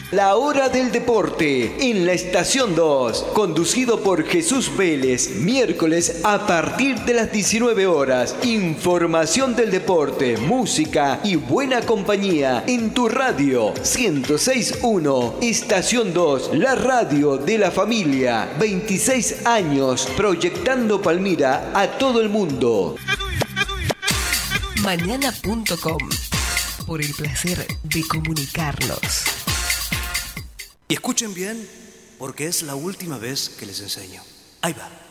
La Hora del Deporte en la Estación 2, conducido por Jesús Vélez, miércoles a partir de las 19 horas. Información del deporte, música y buena compañía en tu radio 106.1, Estación 2, la radio de la familia. 26 años proyectando Palmira a todo el mundo. Mañana.com, por el placer de comunicarnos. Y escuchen bien, porque es la última vez que les enseño. Ahí va.